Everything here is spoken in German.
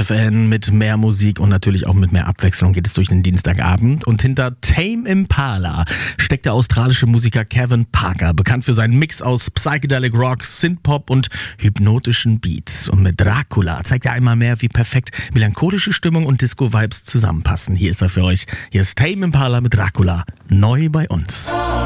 FFN mit mehr Musik und natürlich auch mit mehr Abwechslung geht es durch den Dienstagabend. Und hinter Tame Impala steckt der australische Musiker Kevin Parker, bekannt für seinen Mix aus Psychedelic Rock, Synthpop und hypnotischen Beats. Und mit Dracula zeigt er einmal mehr, wie perfekt melancholische Stimmung und Disco-Vibes zusammenpassen. Hier ist er für euch. Hier ist Tame Impala mit Dracula, neu bei uns.